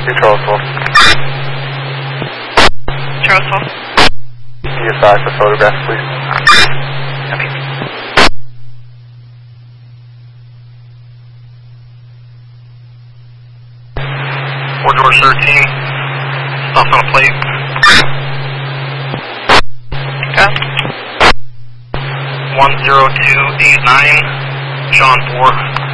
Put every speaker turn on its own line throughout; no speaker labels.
Charlesville.
Charlesville.
ESI for photograph, please.
Copy. Fort George 13. Stuff on a plate. Okay. 10289. Sean 4.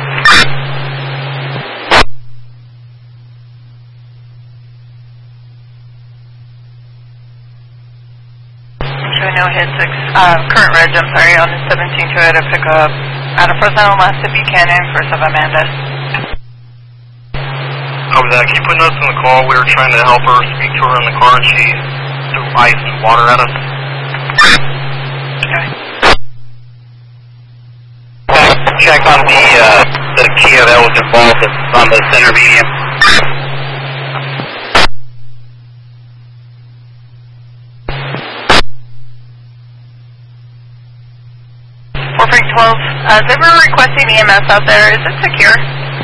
No hit 6, current reg, I'm sorry, on the 17 Toyota pickup out of Fresno, last of Buchanan, first of Amanda.
Over that, can you put notes on the call? We were trying to help her speak to her in the car and she threw ice and water at us.
Okay.
Check on the Kia that was involved on the center medium.
Frank 12, they were requesting EMS out there. Is it secure?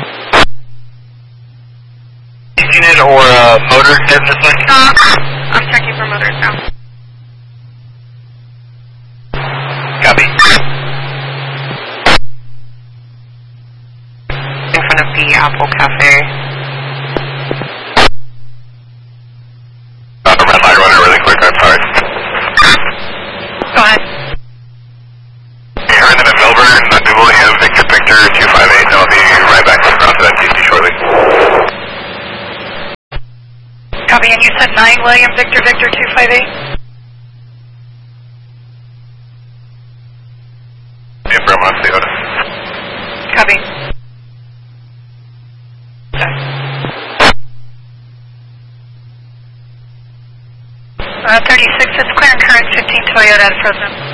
Unit or motor in this one?
I'm checking for motors now.
Copy.
In front of the Apple Cafe.
Red light runner really quick, I'm sorry.
Go ahead.
Herndon and Milburn, William, Victor, 258, and I'll be right back to that TC shortly.
Copy, and you said 9 William, Victor, 258?
Yeah, Brahma, Toyota.
Copy. Okay. 36, it's clear and current, 15 Toyota at Fresno.